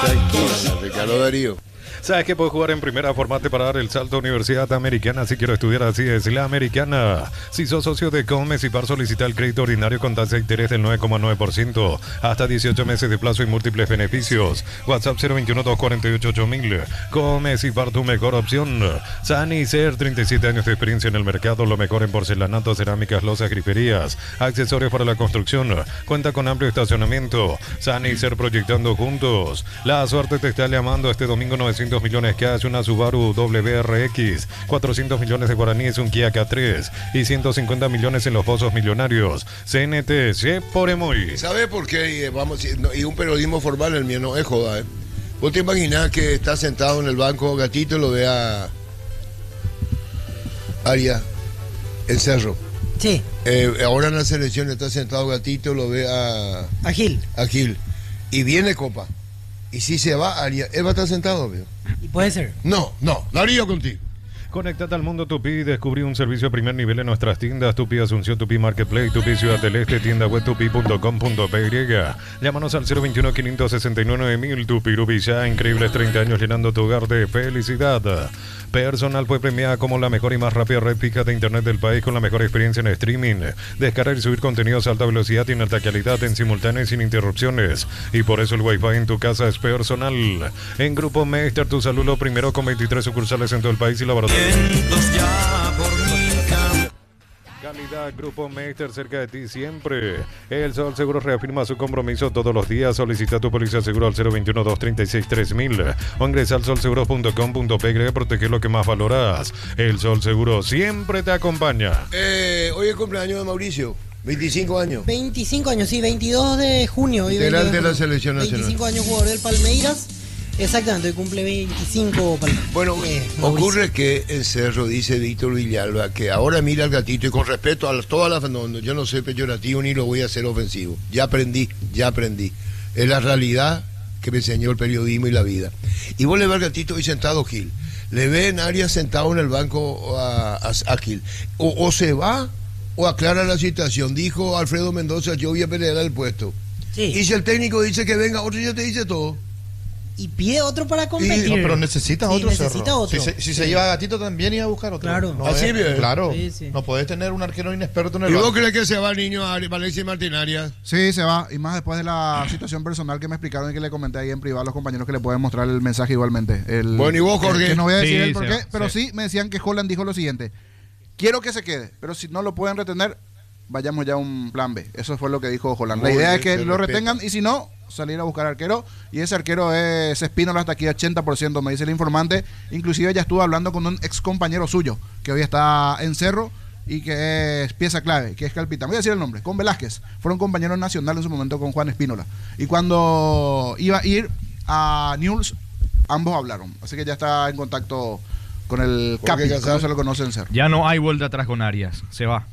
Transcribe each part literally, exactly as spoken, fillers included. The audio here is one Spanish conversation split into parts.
Tranquilo, Ricardo Darío. ¿Sabes que puedes jugar en primera? Formate para dar el salto a Universidad Americana. Si quiero estudiar, así es la Americana. Si sos socio de Comes y Par, solicita el crédito ordinario con tasa de interés del nueve coma nueve por ciento. Hasta dieciocho meses de plazo y múltiples beneficios. WhatsApp cero veintiuno, dos cuatro ocho, ocho mil. Comes y Par, tu mejor opción. Sanicer, treinta y siete años de experiencia en el mercado. Lo mejor en porcelanato, cerámicas, losas, griferías, accesorios para la construcción. Cuenta con amplio estacionamiento. Sanicer, proyectando juntos. La suerte te está llamando este domingo. Novecientos millones cash, una Subaru W R X, cuatrocientos millones de guaraníes, un Kia K tres y ciento cincuenta millones en los pozos millonarios. C N T, se por muy. ¿Sabe por qué? Vamos, y un periodismo formal, el mío no es joda, ¿eh? ¿Vos te imaginás que está sentado en el banco Gatito y lo vea Aria, el Cerro? Sí. Eh, ahora en la selección está sentado Gatito, lo ve a... A Gil. A Gil. Y viene Copa. Y si se va, Aria, él va a estar sentado, ¿veo? Y puede ser. No, no, Darío contigo. Conéctate al mundo Tupi y descubrí un servicio de primer nivel en nuestras tiendas. Tupi Asunción, Tupi Marketplace, Tupi Ciudad del Este, tienda web tupi punto com punto p y. Llámanos al cero veintiuno, quinientos sesenta y nueve mil. Tupi Rubilla, increíbles treinta años llenando tu hogar de felicidad. Personal fue premiada como la mejor y más rápida red fija de internet del país con la mejor experiencia en streaming. Descargar y subir contenidos a alta velocidad y en alta calidad en simultáneo y sin interrupciones. Y por eso el Wi-Fi en tu casa es personal. En Grupo Meister, tu salud lo primero, con veintitrés sucursales en todo el país y laboratorio. Calidad, Grupo Meister, cerca de ti siempre. El Sol Seguro reafirma su compromiso todos los días. Solicita tu póliza seguro al cero veintiuno, dos treinta y seis, tres mil o ingresa al sol seguro punto com punto pe. Protege lo que más valoras. El Sol Seguro siempre te acompaña. Eh, hoy es cumpleaños de Mauricio. veinticinco años. veinticinco años, sí, veintidós de junio. Integrante de la selección nacional. veinticinco años, jugador del Palmeiras. Exactamente, hoy cumple veinticinco. Bueno, eh, ocurre que en Cerro dice Víctor Villalba que ahora mira al Gatito y con respeto a todas las... No, no, yo no soy peyorativo ni lo voy a hacer ofensivo. Ya aprendí, ya aprendí. Es la realidad que me enseñó el periodismo y la vida. Y vos le ves al Gatito hoy sentado Gil. Le ven a Arias sentado en el banco a, a, a Gil. O, o se va o aclara la situación. Dijo Alfredo Mendoza, yo voy a pelear el puesto. Sí. Y si el técnico dice que venga, otro ya te dice todo. Y pide otro para competir. Y, no, pero necesitas sí, otro necesita Cerro. otro. Si, se, si sí. se lleva a Gatito también iba a buscar otro. Claro. No Así es, bien. Claro. Sí, sí. No podés tener un arquero inexperto en el ¿Y vos banco. crees que se va el niño a Valencia y Martín Arias? Sí, se va. Y más después de la situación personal que me explicaron y que le comenté ahí en privado a los compañeros que le pueden mostrar el mensaje igualmente. El, Bueno, ¿y vos, Jorge? el, que no voy a decir Sí, el por qué, sí, pero sí. sí me decían que Holland dijo lo siguiente. Quiero que se quede, pero si no lo pueden retener, vayamos ya a un plan B. Eso fue lo que dijo Holland. La Muy idea bien, es que se lo respeta. retengan y si no, salir a buscar arquero. Y ese arquero es Espínola hasta aquí ochenta por ciento, me dice el informante. Inclusive ya estuve hablando con un ex compañero suyo que hoy está en Cerro y que es pieza clave, que es Calpita. Voy a decir el nombre, con Velázquez. Fueron compañeros nacionales en su momento con Juan Espínola. Y cuando iba a ir a Newell's, ambos hablaron. Así que ya está en contacto con el Capi, como se lo conoce en Cerro. Ya no hay vuelta atrás con Arias. Se va.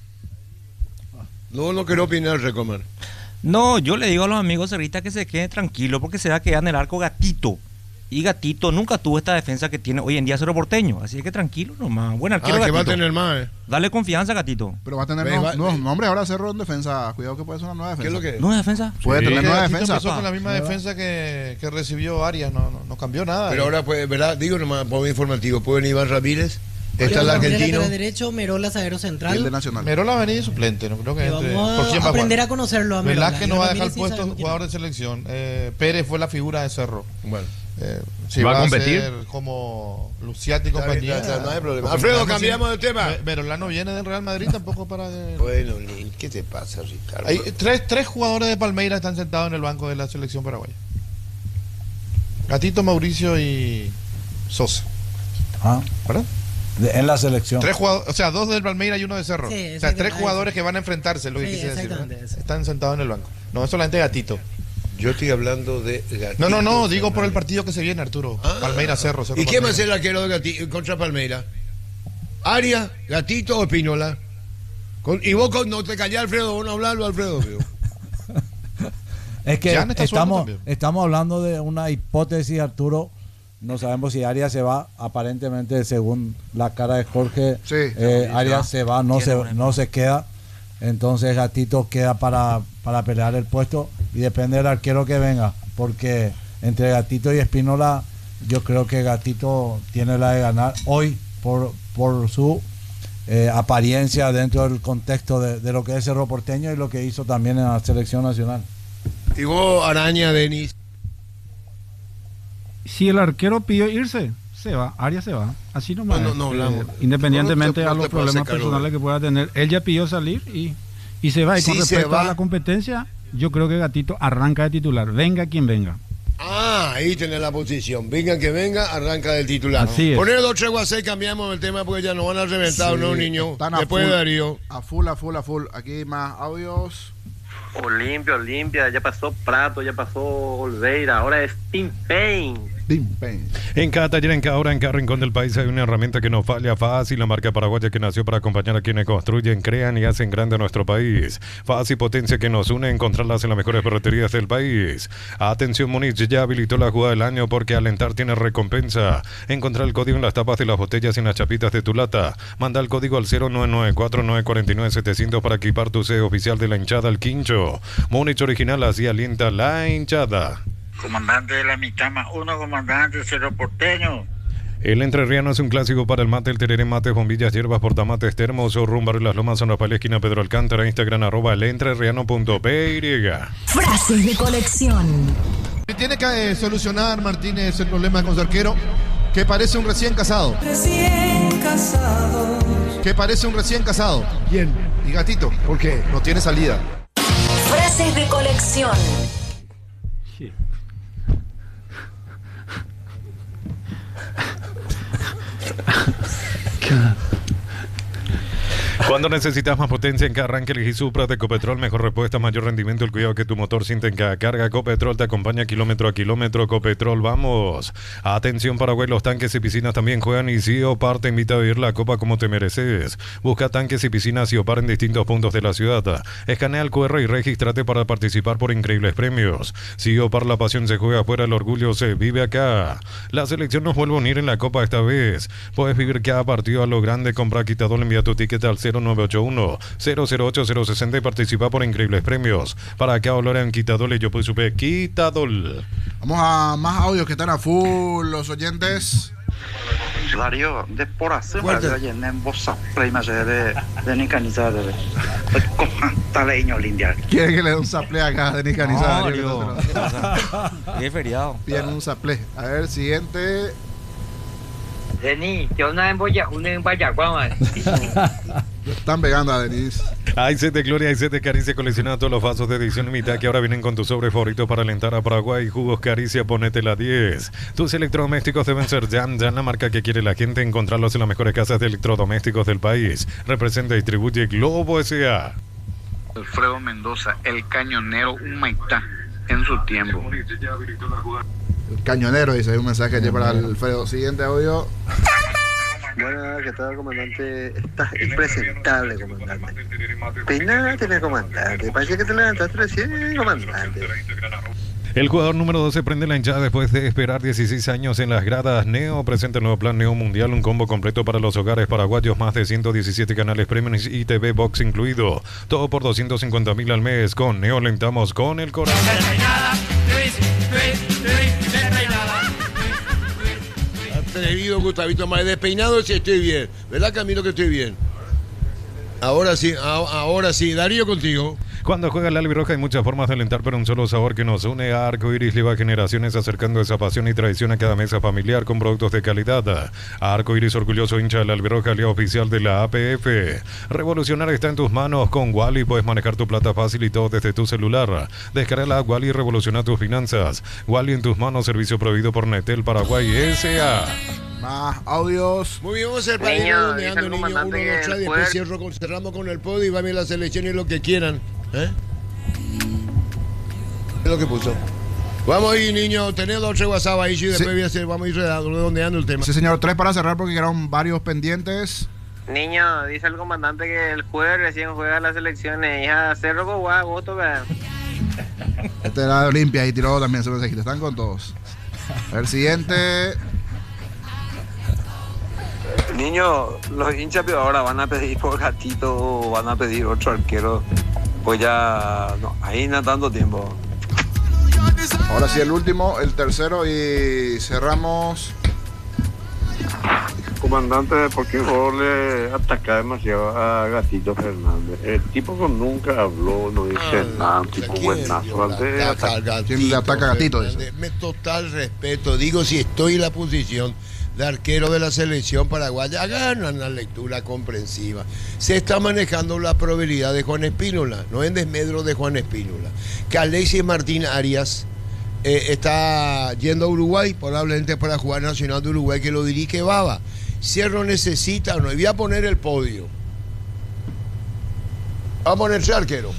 No, no quiero opinar, Recomer. No, yo le digo a los amigos cerristas que se queden tranquilos porque se va a quedar en el arco Gatito. Y Gatito nunca tuvo esta defensa que tiene hoy en día Cerro Porteño. Así que tranquilo nomás. Buen arquero Ah, que Gatito. va a tener más, ¿eh? Dale confianza, Gatito. Pero va a tener Ve, nuevos, va- nuevos ve. nombres ahora Cerro en defensa. Cuidado que puede ser una nueva ¿Qué defensa. es lo que ¿No es defensa? Puede Sí, tener que nueva Gatito defensa. empezó con la misma defensa que, que recibió Arias. No, no, no cambió nada. Pero ahora, pues, ¿verdad? Digo nomás, por informativo, pueden Iván Ramírez, está el argentino. Lateral derecho, Merola, zaguero Y el de central. Nacional. Merola va a venir de suplente. No creo que Y entre. vamos ¿Por quién va a a aprender jugar? a conocerlo a Merola. Velázquez no va a dejar Ramírez sí puesto sabemos quién jugador de selección. Eh, Pérez fue la figura de Cerro. Bueno, Eh, si ¿Va va, a a competir? ser como Luciati y Está bien, compañía. está bien, no hay problema. porque Alfredo, no, cambiamos sí, de tema. Me- Merola no viene del Real Madrid tampoco para. que- bueno, Lin, ¿qué te pasa, Ricardo? Hay tres, tres jugadores de Palmeiras están sentados en el banco de la selección paraguaya. Gatito, Mauricio y Sosa. Ah, ¿Verdad? de- en la selección. Tres jugadores, o sea, dos del Palmeiras y uno de Cerro. Sí, o sea, exactamente. tres jugadores que van a enfrentarse, lo que Sí, quise decir. ¿no? exactamente, eso. Están sentados en el banco. No es solamente Gatito. Yo estoy hablando de Gatito. No, no, no, digo por el Fernández. partido que se viene, Arturo. Ah. Palmeiras, Cerro. Cerro ¿Y quién va a Palmeiras. ser el arquero de Gatito contra Palmeira? ¿Arias, Gatito o Espínola? Con, y vos con- no te callás, Alfredo, vos no hablarlo, Alfredo. Digo. Es que Jan está suelto estamos, también. estamos hablando de una hipótesis, Arturo. No sabemos si Arias se va. Aparentemente, según la cara de Jorge, Sí, eh, Arias se va, no se, Tiene buena no se queda. Entonces Gatito queda para, para pelear el puesto y depende del arquero que venga. Porque entre Gatito y Espínola, yo creo que Gatito tiene la de ganar hoy por, por su eh, apariencia dentro del contexto de, de lo que es Cerro Porteño y lo que hizo también en la selección nacional. Y vos, Araña, Denis. Si el arquero pidió irse, se va, Arias se va, así nomás. No, no, no hablamos. Eh, independientemente No, no te- no de los te puedo problemas hacer cargo. personales que pueda tener, él ya pidió salir y, y se va. Y Si con se respecto va- a la competencia, yo creo que Gatito arranca de titular, venga quien venga. Ah, ahí tenés la posición. Venga que venga, arranca del titular. Así es. Poner dos tres guasé, cambiamos el tema porque ya nos van a reventar, Sí, ¿no, niño? están a Después de full. Darío. A full, a full, a full. Aquí más audios. Olimpia, Olimpia, ya pasó Prato, ya pasó Olveira, ahora es Team Pain. Team Pain. En cada taller, en cada hora, en cada rincón del país hay una herramienta que no falla. Fácil, la marca paraguaya que nació para acompañar a quienes construyen, crean y hacen grande a nuestro país. Fácil, potencia que nos une, encontrarlas en las mejores ferreterías del país. Atención, Múnich ya habilitó la jugada del año porque alentar tiene recompensa. Encontrar el código en las tapas de las botellas y en las chapitas de tu lata. Manda el código al cero nueve nueve cuatro nueve cuatro nueve siete cero cero para equipar tu sede oficial de la hinchada al Quincho. Múnich original, así alienta la hinchada. Comandante de la mitad más uno, comandante Cerro Porteño. El entrerriano es un clásico para el mate, el tereré, mates, bombillas, hierbas, portamates, termos, o rumbar y las lomas, San Rafael, esquina Pedro Alcántara, Instagram, arroba el entrerriano punto p y. Frases de colección. Tiene que eh, solucionar Martínez el problema con su arquero, que parece un recién casado. Recién casado. Que parece un recién casado. ¿Quién? Y Gatito. ¿Por qué? No tiene salida. Frases de colección. Cuando necesitas más potencia en cada arranque, elegí Supra de Ecopetrol, mejor respuesta, mayor rendimiento, el cuidado que tu motor siente en cada carga. Ecopetrol te acompaña kilómetro a kilómetro. Ecopetrol, vamos. Atención, Paraguay, los tanques y piscinas también juegan y Siopar te invita a vivir la copa como te mereces. Busca tanques y piscinas Siopar en distintos puntos de la ciudad. Escanea el cu erre y regístrate para participar por increíbles premios. Siopar, la pasión se juega afuera, el orgullo se vive acá. La selección nos vuelve a unir en la copa esta vez. Puedes vivir cada partido a lo grande. Compra Quitador, envía tu ticket al cero nueve ocho uno cero cero ocho cero seis cero y participa por increíbles premios. Para acá, olor en Quitador y yo pues supe Quitador. Vamos a más audios que están a full los oyentes. Darío, de por hacer Fuerte. para que en voz prima se de de ni canizada de taleño lindial. Quieren que le dé un saplé acá de Nicanizada. No, Darío, ¿qué pasa? Es feriado. Piden un saplé. A ver, siguiente. Denis, ¿qué onda en Boya? Un en Bayaguán, Están pegando a Denis. Hay set de Gloria, hay set de Caricia, colecciona todos los vasos de edición limitada que ahora vienen con tus sobres favoritos para alentar a Paraguay. Jugos Caricia, ponete la diez. Tus electrodomésticos deben ser Jam, Jam, la marca que quiere la gente. Encontrarlos en las mejores casas de electrodomésticos del país. Representa y distribuye Globo S A. Alfredo Mendoza, el cañonero Humaitá en su tiempo. El cañonero dice, hay un mensaje allí para Alfredo. Siguiente audio. Bueno, ¿qué tal, comandante? Estás impresentable, comandante. Peinate, comandante. Parece que te levantaste recién, comandante. El jugador número doce prende la hinchada después de esperar dieciséis años en las gradas. Neo presenta el nuevo plan Neo Mundial, un combo completo para los hogares paraguayos, más de ciento diecisiete canales premium y T V Box incluido. Todo por doscientos cincuenta mil al mes. Con Neo alentamos con el corazón. Atrevido, Gustavito, más despeinado si estoy bien. ¿Verdad, Camilo, que estoy bien? Ahora sí, a- ahora sí. Darío, contigo. Cuando juega la albirroja hay muchas formas de alentar, pero un solo sabor que nos une. A Arco Iris lleva generaciones acercando esa pasión y tradición a cada mesa familiar con productos de calidad. Arco Iris, orgulloso hincha de la albirroja, aliado oficial de la A P F. Revolucionar está en tus manos. Con Wally puedes manejar tu plata fácil y todo desde tu celular. Descarga la Wally y revoluciona tus finanzas. Wally en tus manos, servicio proveído por Netel Paraguay S A. Más audios. Muy bien, vamos a hacer para Niño, ir redondeando, dice el niño. Uno, comandante dos, que tres, el después juez- cierro con, cerramos con el podio y va bien la selección y lo que quieran. ¿Eh? Es lo que puso. Vamos ahí, niño. Tenés dos, tres WhatsApp ahí y después Sí. voy a hacer, vamos a ir redondeando el tema. Sí, señor. Tres para cerrar porque quedaron varios pendientes. Niño, dice el comandante que el jueves recién juega las elecciones. Hija, Cerro Coguá, voto, vea. Este era de Olimpia y tiró también ese mensajito. Están con todos. El siguiente. Niño, los hinchas pero ahora van a pedir por Gatito o van a pedir otro arquero. Pues ya, no, ahí no tanto tiempo. Ahora sí, el último, el tercero y cerramos. Comandante, ¿por qué vos le atacás demasiado a Gatito Fernández? El tipo que nunca habló, no dice ah, nada, un tipo buenazo. Antes ataca ataca, ¿quién le ataca a Gatito? Dice? Me total respeto. Digo, si estoy en la posición de arquero de la selección paraguaya, hagan una lectura comprensiva. Se está manejando la probabilidad de Juan Espínola, no en desmedro de Juan Espínola, que Alexis Martín Arias eh, está yendo a Uruguay, probablemente para jugar Nacional de Uruguay, que lo dirige Baba. Cerro necesita, no, y voy a poner el podio. Va a ponerse arquero.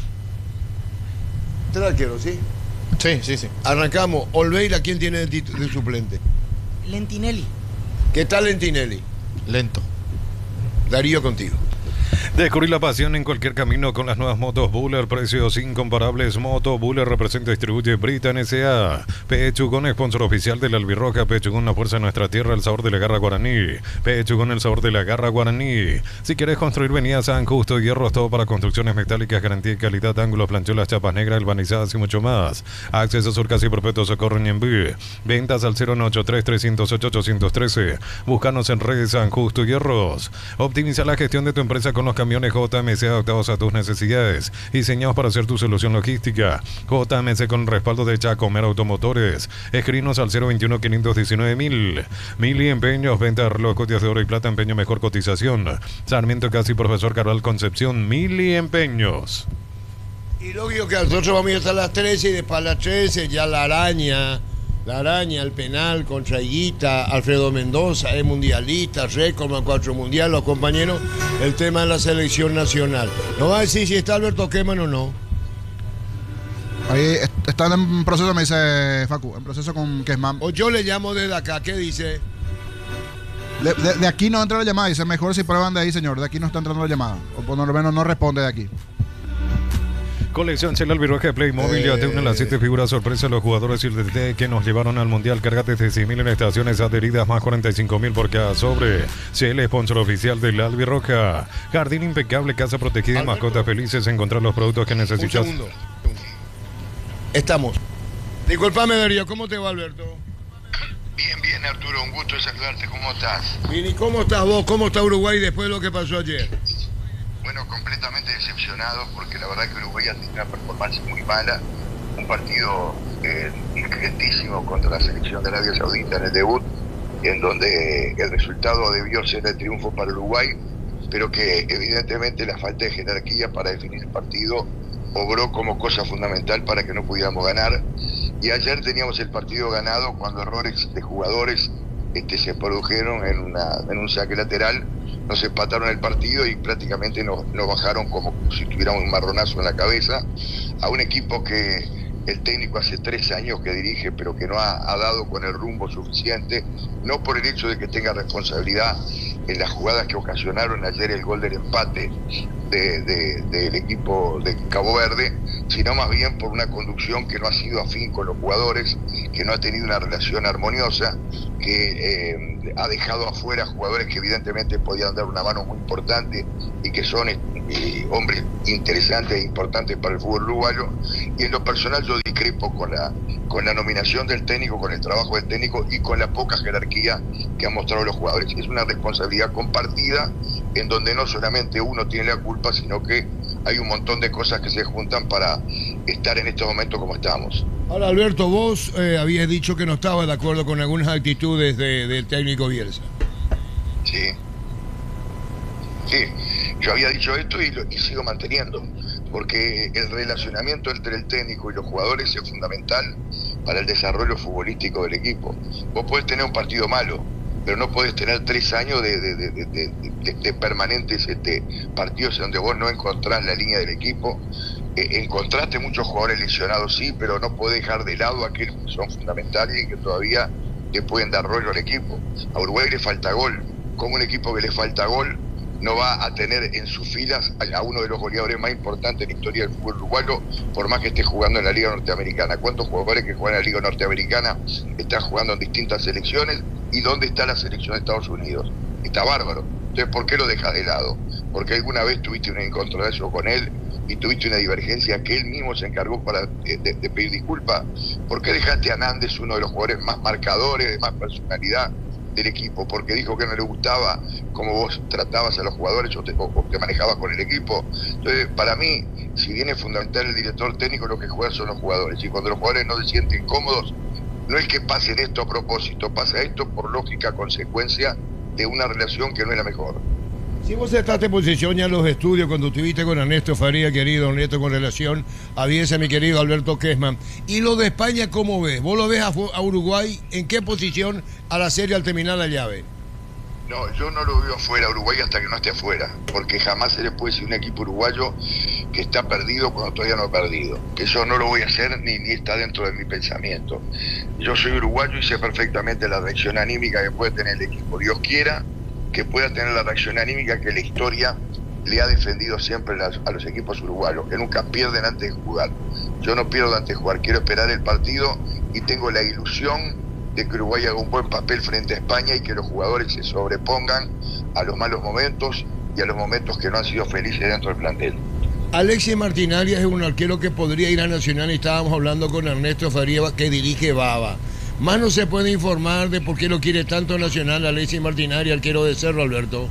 Tres arqueros, ¿sí? Sí, sí, sí. Arrancamos. Olveira, ¿quién tiene de, de suplente? Lentinelli. ¿Qué tal Lentinelli? Lento. Darío, contigo. Descubrir la pasión en cualquier camino con las nuevas motos Buller, precios incomparables. Moto Buller representa y distribuye Britan S A Pechugón, sponsor oficial de la Albirroja. Pechugón, la fuerza de nuestra tierra, el sabor de la garra guaraní. Pechugón, el sabor de la garra guaraní. Si quieres construir, venía San Justo, hierros, todo para construcciones metálicas, garantía y calidad, ángulos, planchuelas, chapas negras, albanizadas y mucho más. Acceso Surcas y Perpetuo Socorro en Ñembí. Ventas al cero nueve ocho tres, tres cero ocho, ocho uno tres. Búscanos en redes San Justo Hierros. Optimiza la gestión de tu empresa con los camiones J M C adaptados a tus necesidades, diseñados para hacer tu solución logística. J M C con respaldo de Chacomer Automotores. Escrinos al cero veintiuno, quinientos diecinueve mil. Mili Empeños, venta de reloj, cotillas de oro y plata, empeño mejor cotización. Sarmiento Casi, Profesor Carval Concepción, Mili Empeños. Y lógico que nosotros vamos a ir hasta las trece y después a las trece ya la araña. La araña, el penal contra Higuita, Alfredo Mendoza, es mundialista, récord, cuatro mundial, los compañeros, el tema de la selección nacional. ¿No va a decir si está Alberto Queman o no? Ahí están en proceso, me dice Facu, en proceso con Queman. O yo le llamo desde acá, ¿qué dice? De, de, de aquí no entra la llamada, dice mejor si prueban de ahí, señor, de aquí no está entrando la llamada, o por lo menos no responde de aquí. Colección Shell Albirroja Playmobil, ya te unen las siete figuras sorpresa de los jugadores y el D T que nos llevaron al Mundial. Cárgate de seis mil en estaciones adheridas, más cuarenta y cinco mil por cada sobre. Shell, sponsor oficial de la Albirroja. Jardín impecable, casa protegida y mascotas felices. Encontrar los productos que necesitas. Un segundo. Estamos. Disculpame, Darío, ¿cómo te va, Alberto? Bien, bien, Arturo, un gusto saludarte. ¿Cómo estás? Bien, ¿y cómo estás vos? ¿Cómo está Uruguay después de lo que pasó ayer? Bueno, completamente decepcionado porque la verdad que Uruguay ha tenido una performance muy mala, un partido eh, discretísimo contra la selección de Arabia Saudita en el debut, en donde el resultado debió ser el triunfo para Uruguay, pero que evidentemente la falta de jerarquía para definir el partido obró como cosa fundamental para que no pudiéramos ganar. Y ayer teníamos el partido ganado cuando errores de jugadores este, se produjeron en, una, en un saque lateral. Nos empataron el partido y prácticamente nos, nos bajaron como si tuviéramos un marronazo en la cabeza a un equipo que el técnico hace tres años que dirige, pero que no ha, ha dado con el rumbo suficiente, no por el hecho de que tenga responsabilidad en las jugadas que ocasionaron ayer el gol del empate de, de, del equipo de Cabo Verde, sino más bien por una conducción que no ha sido afín con los jugadores, que no ha tenido una relación armoniosa, que eh, ha dejado afuera jugadores que evidentemente podían dar una mano muy importante y que son eh, hombres interesantes e importantes para el fútbol uruguayo. Y en lo personal yo discrepo con la, con la nominación del técnico, con el trabajo del técnico y con la poca jerarquía que han mostrado los jugadores. Es una responsabilidad compartida en donde no solamente uno tiene la culpa, sino que hay un montón de cosas que se juntan para estar en estos momentos como estamos. Ahora, Alberto, vos eh, habías dicho que no estabas de acuerdo con algunas actitudes de, del técnico Bielsa. Sí. Sí, yo había dicho esto y, lo, y sigo manteniendo, porque el relacionamiento entre el técnico y los jugadores es fundamental para el desarrollo futbolístico del equipo. Vos podés tener un partido malo, pero no podés tener tres años de, de, de, de, de, de permanentes este, partidos en donde vos no encontrás la línea del equipo. Eh, encontraste muchos jugadores lesionados, sí, pero no podés dejar de lado a aquellos que son fundamentales y que todavía le pueden dar rollo al equipo. A Uruguay le falta gol. Como un equipo que le falta gol no va a tener en sus filas a uno de los goleadores más importantes en la historia del fútbol uruguayo, por más que esté jugando en la Liga Norteamericana? ¿Cuántos jugadores que juegan en la Liga Norteamericana están jugando en distintas selecciones? ¿Y dónde está la selección de Estados Unidos? Está bárbaro. Entonces, ¿por qué lo dejas de lado? Porque alguna vez tuviste un encontronazo con él y tuviste una divergencia que él mismo se encargó para de, de, de pedir disculpas, ¿por qué dejaste a Nández, uno de los jugadores más marcadores, de más personalidad del equipo? Porque dijo que no le gustaba cómo vos tratabas a los jugadores o te, o, o te manejabas con el equipo. Entonces, para mí, si bien es fundamental el director técnico, lo que juega son los jugadores, y cuando los jugadores no se sienten cómodos, no es que pasen esto a propósito, pasa esto por lógica consecuencia de una relación que no es la mejor. Si vos estás en posición ya en los estudios cuando estuviste con Ernesto Faría, querido Ernesto, con relación a Bielsa, mi querido Alberto Kessman, y lo de España, ¿cómo ves? ¿Vos lo ves a, a Uruguay en qué posición a la serie al terminar la llave? No, yo no lo veo afuera a Uruguay hasta que no esté afuera, porque jamás se le puede decir a un equipo uruguayo que está perdido cuando todavía no ha perdido. Que eso no lo voy a hacer ni, ni está dentro de mi pensamiento. Yo soy uruguayo y sé perfectamente la reacción anímica que puede tener el equipo. Dios quiera que pueda tener la reacción anímica que la historia le ha defendido siempre a los equipos uruguayos, que nunca pierden antes de jugar. Yo no pierdo antes de jugar, quiero esperar el partido y tengo la ilusión de que Uruguay haga un buen papel frente a España y que los jugadores se sobrepongan a los malos momentos y a los momentos que no han sido felices dentro del plantel. Alexis Martín Arias es un arquero que podría ir a Nacional y estábamos hablando con Ernesto Faría, que dirige Baba. Más no se puede informar de por qué lo quiere tanto Nacional Alexis Martín Arias, arquero de Cerro, Alberto.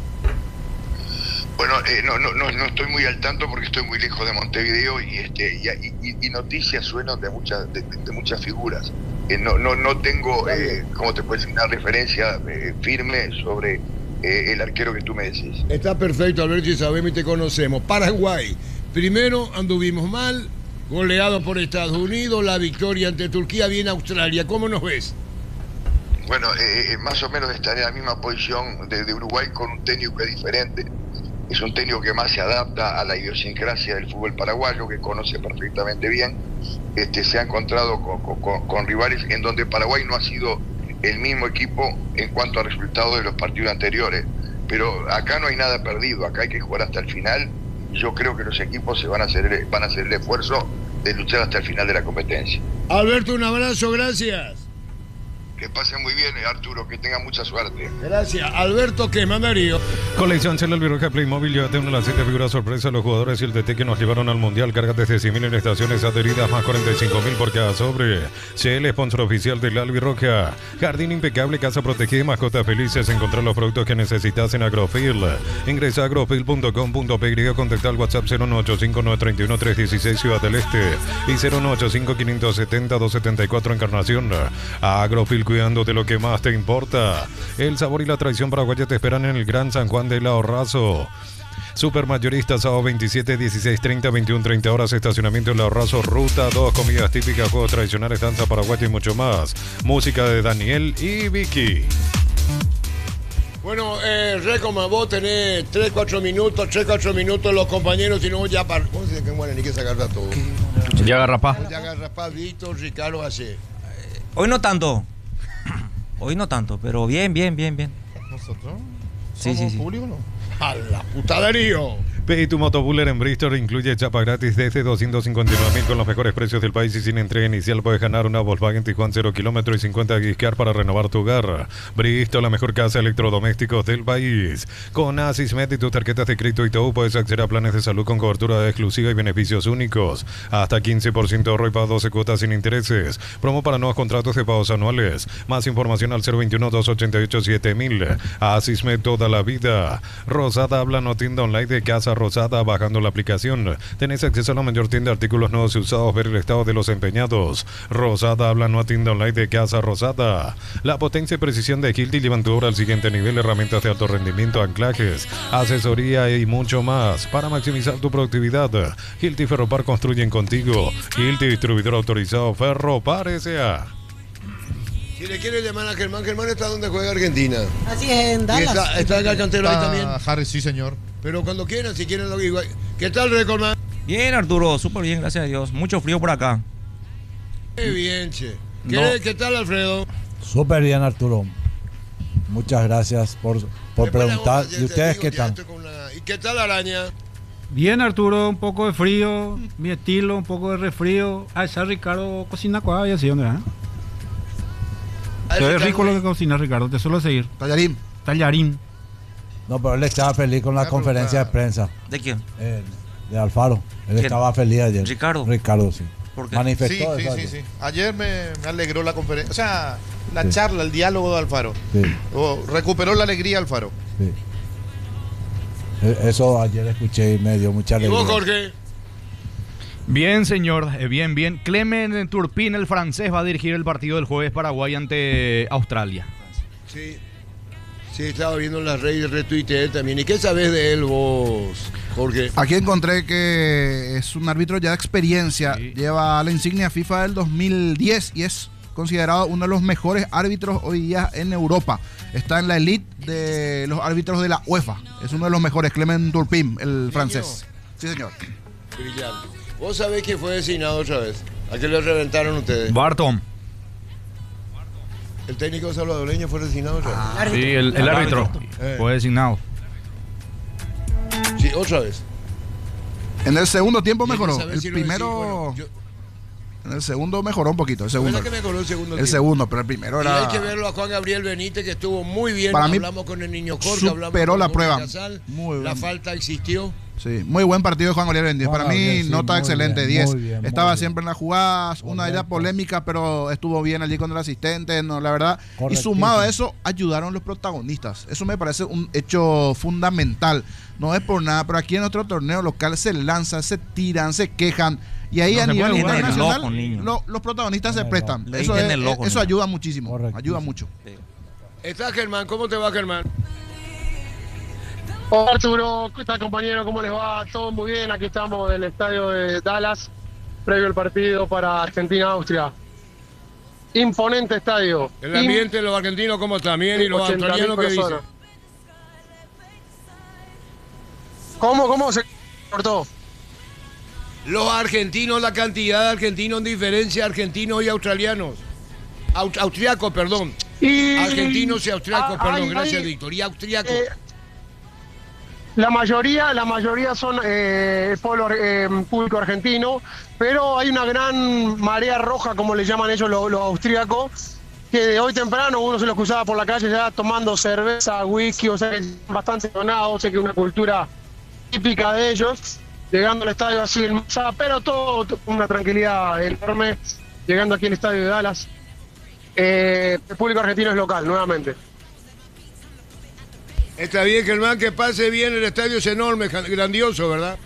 Bueno, eh, no, no, no, no estoy muy al tanto porque estoy muy lejos de Montevideo y este y, y, y noticias suenan de muchas de, de muchas figuras. Eh, no, no, no tengo, eh, ¿cómo te puedes decir? Una referencia eh, firme sobre eh, el arquero que tú me decís. Está perfecto, Alberto, y sabemos y te conocemos. Paraguay, primero anduvimos mal, goleado por Estados Unidos, la victoria ante Turquía, viene Australia. ¿Cómo nos ves? Bueno, eh, más o menos estaré en la misma posición de, de Uruguay con un técnico que es diferente. Es un técnico que más se adapta a la idiosincrasia del fútbol paraguayo, que conoce perfectamente bien. Este, se ha encontrado con, con, con rivales en donde Paraguay no ha sido el mismo equipo en cuanto a resultados de los partidos anteriores. Pero acá no hay nada perdido, acá hay que jugar hasta el final. Y yo creo que los equipos se van a hacer, van a hacer el esfuerzo de luchar hasta el final de la competencia. Alberto, un abrazo, gracias. Que pasen muy bien, Arturo, que tengan mucha suerte. Gracias. Alberto Kessman, Darío. Colección Cel Albirroja Playmobil, llévate una de las siete figuras sorpresa. Los jugadores y el T T que nos llevaron al Mundial. Carga desde cien mil en estaciones adheridas, más cuarenta y cinco mil por cada sobre. Cel, sponsor oficial del Albirroja. Jardín impecable, casa protegida y mascotas felices. Encontrar los productos que necesitas en Agrofil. Ingresa a agrofil punto com punto p y o contacta al WhatsApp cero nueve ocho cinco nueve tres uno tres uno seis Ciudad del Este y cero nueve ocho cinco cinco siete cero dos siete cuatro Encarnación. Agrofil, cuidando de lo que más te importa. El sabor y la tradición paraguaya te esperan en el Gran San Juan del Ahorrazo. Supermayorista, sábado veintisiete, dieciséis treinta, veintiuno treinta horas, estacionamiento en El Ahorrazo, ruta dos, comidas típicas, juegos tradicionales, danza paraguaya y mucho más. Música de Daniel y Vicky. Bueno, eh, Recoma, vos tenés tres, cuatro minutos, tres, cuatro minutos los compañeros, si no ya para... ¿Cómo se dice que bueno, ni que sacar todo? Ya agarrapá. Ya agarrapá, Víctor, Ricardo, así. Hoy no tanto. Hoy no tanto, pero bien, bien, bien, bien. ¿Nosotros? Sí, sí, sí. ¿Público o no? A la puta Darío. Pedí tu motobuller en Bristol, incluye chapa gratis desde doscientos cincuenta y nueve mil con los mejores precios del país y sin entrega inicial puedes ganar una Volkswagen Tiguan cero kilómetros y cincuenta Giscar para renovar tu hogar. Bristol, la mejor casa de electrodomésticos del país. Con Asismet y tus tarjetas de crédito y todo puedes acceder a planes de salud con cobertura exclusiva y beneficios únicos. Hasta quince por ciento de ahorro y pago doce cuotas sin intereses. Promo para nuevos contratos de pagos anuales. Más información al cero veintiuno, dos ochenta y ocho, siete mil. Asismet toda la vida. Rosada habla no tienda online de Casa Rosada, bajando la aplicación. Tenés acceso a la mayor tienda de artículos nuevos y usados, ver el estado de los empeñados. Rosada habla no tienda online de Casa Rosada. La potencia y precisión de Hilti llevan tu obra al siguiente nivel, herramientas de alto rendimiento, anclajes, asesoría y mucho más para maximizar tu productividad. Hilti Ferropar construyen contigo. Hilti distribuidor autorizado Ferropar S A. Si le quiere llamar a Germán, Germán está donde juega Argentina. Así es, en Dallas. Y está, está el cantero ahí también. Harry, sí, señor. Pero cuando quieran, si quieren, lo igual. ¿Qué tal, Recordman? Bien, Arturo, súper bien, gracias a Dios. Mucho frío por acá. Qué bien, che. ¿Qué, No. ¿Qué tal, Alfredo? Súper bien, Arturo. Muchas gracias por, por Después preguntar. la- ¿Y ustedes digo, qué ya tal? estoy con una- ¿Y qué tal, Araña? Bien, Arturo, un poco de frío, mi estilo, un poco de resfrío. Ah, esa Ricardo cocina cuadra y así, ¿dónde? ¿Eh? Se ve rico lo que cocina Ricardo, te suelo seguir. Tallarín. Tallarín. No, pero él estaba feliz con la conferencia de prensa. ¿De quién? Eh, de Alfaro. Él ¿Quién? estaba feliz ayer. Ricardo. Ricardo, sí. ¿Por qué? Manifestó Sí, sí, eso sí, ayer. sí. Ayer me, me alegró la conferencia, o sea, la Sí. charla, el diálogo de Alfaro. Sí, O recuperó la alegría Alfaro. sí. E- Eso ayer escuché y me dio mucha ¿Y alegría. vos, Jorge? Bien, señor, eh, bien, bien. Clemen Turpin, el francés, va a dirigir el partido del jueves Paraguay ante Australia. Sí. Sí, estaba viendo en las redes, retuiteé él también. ¿Y qué sabes de él vos, Jorge? Aquí encontré que es un árbitro ya de experiencia, lleva la insignia FIFA del dos mil diez y es considerado uno de los mejores árbitros hoy día en Europa. Está en la elite de los árbitros de la UEFA. Es uno de los mejores, Clement Turpin, el francés. Sí, señor. Brillante. ¿Vos sabés quién fue designado otra vez? ¿A qué le reventaron ustedes? Barton. ¿El técnico salvadoreño fue designado otra vez? Sí, el, el árbitro Eh. fue designado. Sí, otra vez. En el segundo tiempo Y hay que mejoró. saber El si lo primero... decís, bueno, yo- En el segundo mejoró un poquito. El segundo, ¿Verdad que mejoró el segundo el tiempo? segundo, pero el primero Y era... hay que verlo a Juan Gabriel Benítez, que estuvo muy bien. Para mí, hablamos con el niño Jorge, hablamos superó con la Jorge prueba. Casal. Muy La bien. falta existió. Sí, muy buen partido de Juan Gabriel Benítez. Juan Para mí, Gabriel, sí, nota muy excelente, bien, diez. muy bien, muy Estaba bien. siempre en las jugadas, una idea polémica, pero estuvo bien allí con el asistente, no, la verdad. Y Correctísimo. sumado a eso, ayudaron los protagonistas. Eso me parece un hecho fundamental. No es por nada, pero aquí en nuestro torneo local se lanzan, se tiran, se quejan. Y ahí No a se nivel puede jugar. internacional, Loco, niño. lo- los protagonistas se No, prestan. no. Eso, Le es- dicen el loco, eso niño. ayuda muchísimo. Correctísimo. Ayuda mucho. Está Germán, ¿cómo te va, Germán? Hola Arturo, ¿qué tal compañero? ¿Cómo les va? Todo muy bien, aquí estamos en el estadio de Dallas, previo al partido para Argentina-Austria. Imponente estadio. El ambiente de los argentinos, ¿cómo está? Bien, y los ochenta mil australianos, ¿qué dicen? personas. ¿Cómo, cómo se cortó? Los argentinos, la cantidad de argentinos en diferencia, argentinos y australianos. Aut- austriacos, perdón. Y- Argentinos y austriacos, Ah, perdón. hay- Gracias, hay- Víctor. Y austriacos. Eh, La mayoría, la mayoría son eh, pueblo, eh, público argentino, pero hay una gran marea roja, como le llaman ellos los, los austríacos, que de hoy temprano uno se los cruzaba por la calle ya tomando cerveza, whisky, o sea, que es bastante donado, sé que es una cultura típica de ellos, llegando al estadio así en masa, pero todo con una tranquilidad enorme, llegando aquí al estadio de Dallas. Eh, el público argentino es local, nuevamente. Está bien, Germán, que pase bien. El estadio es enorme, grandioso, ¿verdad?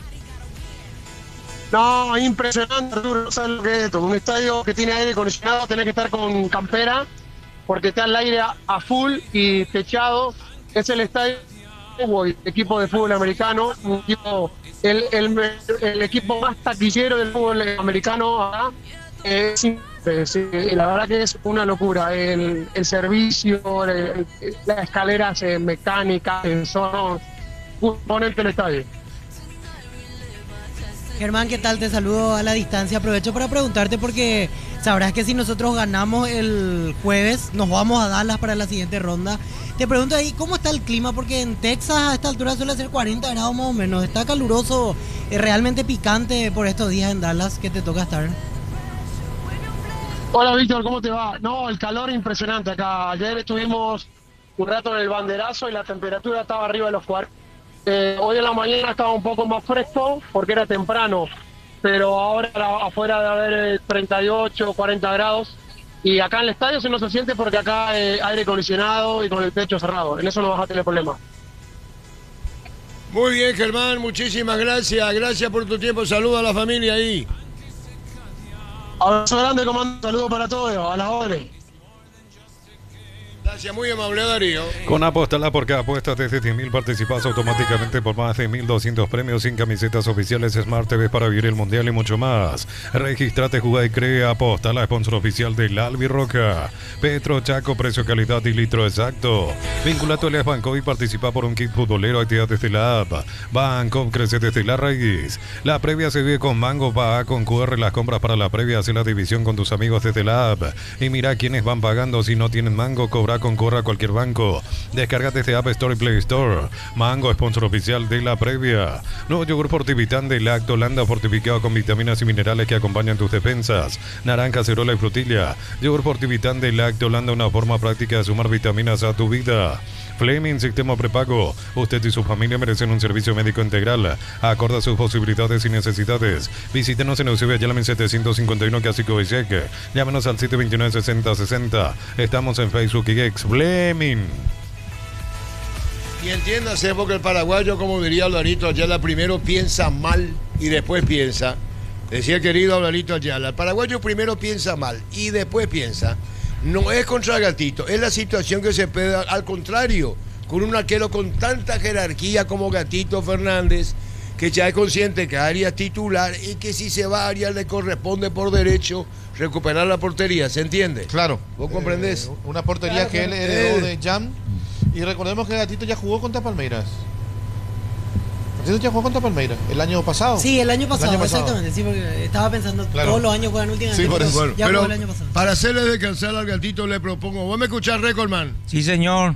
No, impresionante, Arturo. No sabes lo que es esto. Un estadio que tiene aire acondicionado, tenés que estar con campera, porque está el aire a, a full y techado. Es el estadio Cowboys, equipo de fútbol americano, un equipo, el, el, el equipo más taquillero del fútbol americano acá. Eh, sí, eh, sí, la verdad que es una locura. El, el servicio, el- el- las escaleras eh, mecánicas, eh, son un ponente del estadio. Germán, ¿qué tal? Te saludo a la distancia. Aprovecho para preguntarte porque sabrás que si nosotros ganamos el jueves, nos vamos a Dallas para la siguiente ronda. Te pregunto ahí, ¿cómo está el clima? Porque en Texas a esta altura suele ser cuarenta grados más o menos. ¿Está caluroso, eh, realmente picante por estos días en Dallas que te toca estar? Hola Víctor, ¿cómo te va? No, el calor impresionante acá. Ayer estuvimos un rato en el banderazo y la temperatura estaba arriba de los cuarenta. Eh, hoy en la mañana estaba un poco más fresco porque era temprano, pero ahora afuera de haber eh, treinta y ocho, cuarenta grados. Y acá en el estadio se no se siente porque acá hay aire acondicionado y con el techo cerrado. En eso no vas a tener problema. Muy bien, Germán, muchísimas gracias. Gracias por tu tiempo. Saludos a la familia ahí. Abrazo grande, comando. Saludos para todos. A las órdenes. Gracias, muy amable, Darío. Con Apostala, por cada apuesta desde diez mil participas automáticamente por más de mil doscientos premios sin camisetas oficiales, Smart T V para vivir el Mundial y mucho más. Regístrate, juega y crea. Apostala, sponsor oficial del Albirroca. Petro Chaco, precio, calidad y litro exacto. Vinculate a Alias Banco y participa por un kit futbolero, actividad desde la app. Banco, crece desde la raíz. La previa se vive con Mango, va con Q R las compras para la previa, hace la división con tus amigos desde la app. Y mira quiénes van pagando si no tienen Mango, cobra ahora concurra a cualquier banco. Descárgate este App Store y Play Store. Mango, sponsor oficial de la previa. Nuevo yogur Fortivitán de Lactolanda, fortificado con vitaminas y minerales que acompañan tus defensas. Naranja, cerola y frutilla. Yogur Fortivitán de Lactolanda, una forma práctica de sumar vitaminas a tu vida. Fleming, sistema prepago. Usted y su familia merecen un servicio médico integral, acorde a sus posibilidades y necesidades. Visítenos en Eusebio Ayala setecientos cincuenta y uno, Casi Covicheque. Llámenos al siete dos nueve, seis cero seis cero. Estamos en Facebook y X. Fleming. Y entiéndase, porque el paraguayo, como diría Alvarito Ayala, primero piensa mal y después piensa. Decía el querido Alvarito Ayala, el paraguayo primero piensa mal y después piensa. No es contra Gatito, es la situación que se puede dar. Al contrario, con un arquero con tanta jerarquía como Gatito Fernández, que ya es consciente que Arias es titular y que si se va a Arias le corresponde por derecho recuperar la portería, ¿se entiende? Claro. ¿Vos comprendés? Eh, una portería Claro, que él eh. heredó de Jam. Y recordemos que Gatito ya jugó contra Palmeiras. Gatito ya jugó contra Palmeiras el año pasado. Sí, el año pasado, El año pasado. exactamente. Sí, porque estaba pensando, Claro. todos los años juegan últimamente. Sí, por eso. Ya Pero jugó el año pasado. para hacerle descansar al Gatito le propongo, ¿vos me escuchás, Recordman? Sí, señor.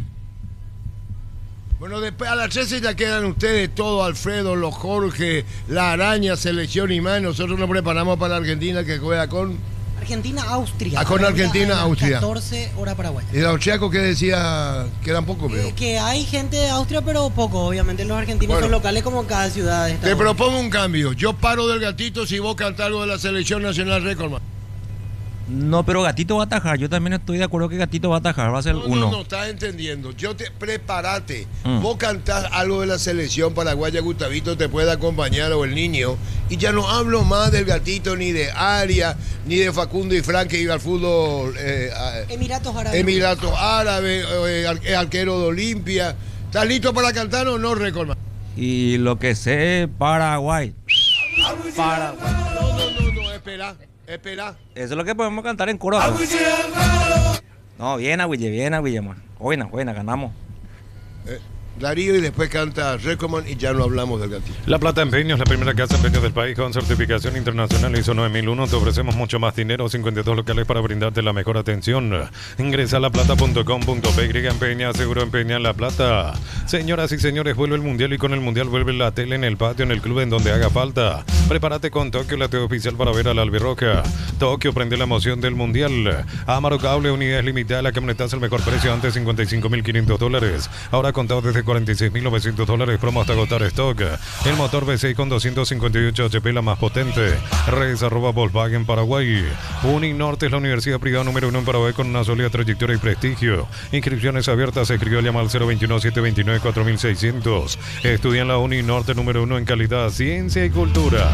Bueno, después a las trece ya quedan ustedes todos, Alfredo, los Jorge, la Araña, Selección y más. Nosotros nos preparamos para Argentina, que juega con... Argentina-Austria. Ah, con Argentina-Austria. catorce horas Paraguay. Y el austriaco que decía que eran pocos, pero... Eh, que hay gente de Austria, pero poco. Obviamente los argentinos Bueno. son locales como en cada ciudad. de esta Te hora. propongo un cambio. Yo paro del Gatito si vos cantás algo de la Selección Nacional, Recordman. No, pero Gatito va a atajar. Yo también estoy de acuerdo que Gatito va a atajar. Va a ser No, uno. no, no, estás entendiendo. Yo te prepárate. Mm. Vos cantás algo de la selección paraguaya, Gustavito te puede acompañar o el niño. Y ya no hablo más del Gatito, ni de Aria, ni de Facundo y Frank que iba al fútbol. Eh, a- Emiratos Árabes. Emiratos Árabes, eh, ar- eh, arquero de Olimpia. ¿Estás listo para cantar o no, Recordman? Y lo que sé, Paraguay. Paraguay. No, no, no, no, espera, espera. Eso es lo que podemos cantar en coro. No, bien, Agüille, bien, Agüille, man. Buena, buena, ganamos. Eh, Darío y después canta Recordman y ya no hablamos del Gatito. La Plata Empeños, la primera casa de empeños del país con certificación internacional I S O nueve mil uno. Te ofrecemos mucho más dinero, cincuenta y dos locales para brindarte la mejor atención. Ingresa a laplata punto com punto pe y empeña, seguro empeña La Plata. Señoras y señores, vuelve el Mundial y con el Mundial vuelve la tele en el patio, en el club, en donde haga falta. Prepárate con Tokio, la T V oficial para ver a la albirroja. Tokio, prende la emoción del Mundial. Amaro Cable, unidades limitadas, la camioneta al mejor precio, antes cincuenta y cinco mil quinientos dólares. Ahora contado desde cuarenta y seis mil novecientos dólares, promo hasta agotar stock. El motor V seis con doscientos cincuenta y ocho H P, la más potente. Redes arroba Volkswagen Paraguay. Uninorte es la universidad privada número uno en Paraguay con una sólida trayectoria y prestigio. Inscripciones abiertas, se escribió llama al cero veintiuno, setecientos veintinueve, cuatro mil seiscientos. Estudia en la Uninorte número uno en calidad, ciencia y cultura.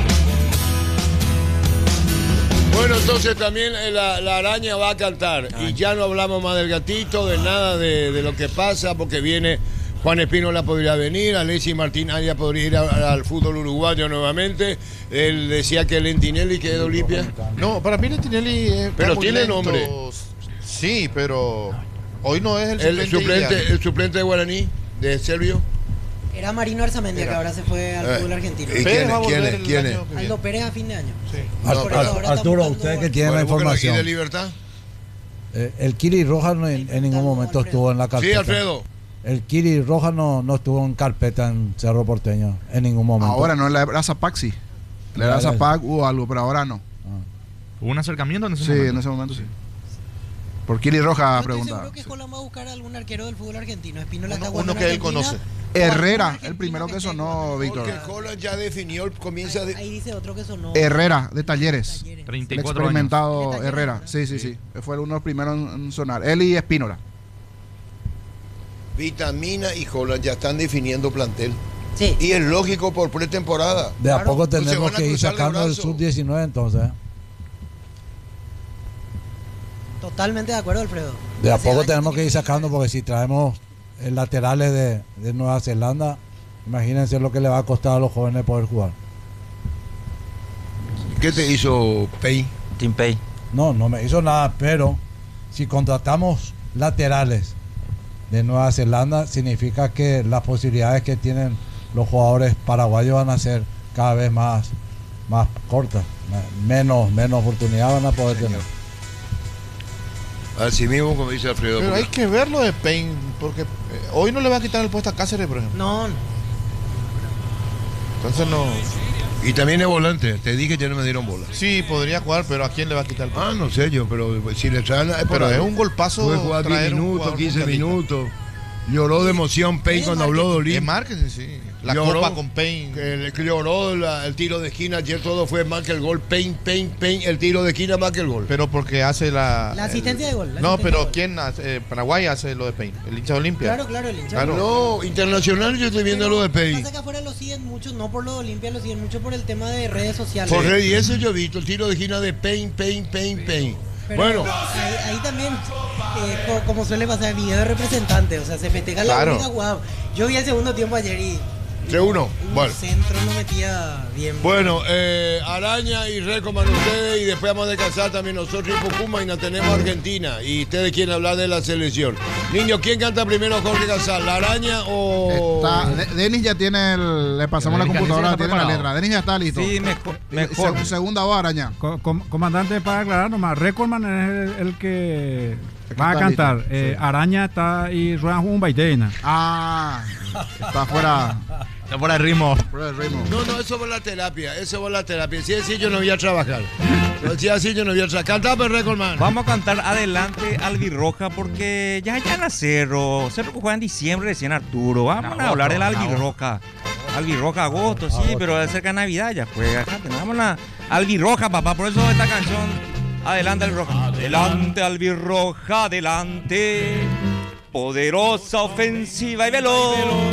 Bueno, entonces también eh, la, la Araña va a cantar. Y ya no hablamos más del Gatito, de nada de, de lo que pasa, porque viene Juan Espínola, podría venir, Alessi Martín Arias podría ir a- al fútbol uruguayo nuevamente. Él decía que Lentinelli, que es de Olimpia. No, para mí Lentinelli es Pero muy tiene lento. nombre. Sí, pero hoy no es el El suplente, suplente, ideal. el suplente de Guaraní, de Serbio. Era Marino Arzamendia, que ahora se fue al Eh, fútbol argentino. ¿y quién es? ¿Quién es? ¿Quién es? Aldo Pérez a fin de año. Ar- Por Ar- eso ahora Arturo, estamos usted dando- que tiene la Bueno, búsquelo aquí información. de Libertad. Eh, el Kiri Rojas no en, en ningún momento estuvo en la carpeta. Sí, Alfredo. El Kiri Rojas no, no estuvo en carpeta en Cerro Porteño en ningún momento. Ahora no, en la era Zapac sí. En la era Ya, ya. Zapac hubo algo, pero ahora no. ¿Hubo un acercamiento en ese Sí, momento? en ese momento sí. Por Kiri Rojas Yo estoy preguntaba. seguro que Holland va a buscar algún arquero del fútbol argentino. Espínola está Uno jugando que en él Argentina. conoce. Herrera, el primero que sonó, Víctor. Porque Holland ya definió, el- comienza de... Ahí dice otro que sonó. Herrera, de Talleres. treinta y El cuatro años. experimentado Herrera. Sí, sí, sí. Fue uno de los primeros en en sonar. Él y Espínola. Vitamina y Holland ya están definiendo plantel. Sí. Y es lógico por pretemporada. De a Claro, poco no se tenemos van a que ir cruzar de sacando el brazos. sub diecinueve entonces. ¿eh? Totalmente de acuerdo, Alfredo. De a Hace poco años tenemos que tiene ir sacando porque si traemos eh, laterales de, de Nueva Zelanda, imagínense lo que le va a costar a los jóvenes poder jugar. ¿Qué te hizo Pei? Team Pay. No, no me hizo nada, pero si contratamos laterales de Nueva Zelanda, significa que las posibilidades que tienen los jugadores paraguayos van a ser cada vez más, más cortas, Me- menos, menos oportunidad van a poder tener. Así mismo, como dice Alfredo. Pero hay que verlo de Pain, porque eh, hoy no le va a quitar el puesto a Cáceres, por ejemplo. No, no. Entonces no. Y también es volante. Te dije que ya no me dieron bola. Sí, podría jugar, pero ¿a quién le va a quitar el puesto? Ah, no sé yo, pero si le traen. Pero es un golpazo. Puede jugar diez traer un minutos, jugador quince mundialista. minutos. Lloró de emoción Pain cuando habló de Olímpico. Es marketing, sí. La Lloró, copa con Pain. Que, que lloró la- el tiro de esquina. Ayer todo fue más que el gol. Pain, Pain, Pain. El tiro de esquina más que el gol. Pero porque hace la. La asistencia de gol. la No, asistencia de pero gol. ¿quién hace? Eh, Paraguay hace lo de Pain. El hincha de Olimpia. Claro, claro, el hincha. Claro. No, internacional yo estoy viendo lo de Pain. Pasa que afuera lo siguen mucho, no por lo de Olimpia, lo siguen mucho por el tema de redes sociales. Por y eso yo he visto. El tiro de esquina de Pain, Pain, Pain, Pain. Pero Bueno. ahí, ahí también, eh, co- como suele pasar, video de representante, o sea, se festeja la Claro. única jugada. Yo vi el segundo tiempo ayer y tres uno. un Bueno. centro no metía bien. Bueno, eh, Araña y Recoman ustedes y después vamos a descansar también nosotros y Pocuma y nos tenemos a Argentina y ustedes quieren hablar de la selección. Niño, ¿quién canta primero Jorge Casal? ¿La Araña o...? Está, De- Denis ya tiene el, le pasamos la Denis computadora, Canice ya tiene la está letra. Denis ya está listo. Sí, mejor. Se- mejor. segunda voz, Araña. Co- com- comandante, para aclarar nomás, Recordman es el, el que El que va a está cantar. listo, Eh, sí. Araña está y ruedan un baiteina. Ah, está fuera. Está por el ritmo. fuera del ritmo. No, no, eso fue la terapia, eso fue la terapia. Si es así, yo no voy a trabajar. Si es así, yo no voy a trabajar. Cantame, Recordman. Vamos a cantar adelante Albirroja porque ya ya en Cerro. Cerro que juega en diciembre recién Arturo. Vamos a hablar de la Albirroja. Albirroja agosto, sí, pero cerca de Navidad ya juega. Vamos a Albirroja, papá. Por eso esta canción. Adelante Albirroja. Adelante Albirroja, adelante. Poderosa ofensiva y veloz.